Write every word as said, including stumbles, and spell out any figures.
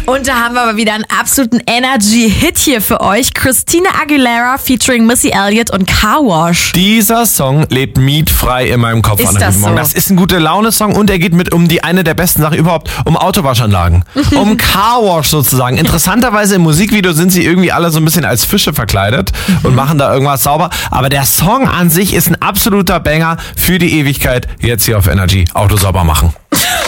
Und da haben wir aber wieder einen absoluten Energy-Hit hier für euch. Christina Aguilera featuring Missy Elliott und Car Wash. Dieser Song lebt mietfrei in meinem Kopf. Ist das so? Das ist ein gute Laune-Song und er geht mit um die eine der besten Sachen überhaupt, um Autowaschanlagen. Um Car Wash sozusagen. Interessanterweise im Musikvideo sind sie irgendwie alle so ein bisschen als Fische verkleidet und machen da irgendwas sauber. Aber der Song an sich ist ein absoluter Banger für die Ewigkeit. Jetzt hier auf Energy Auto sauber machen.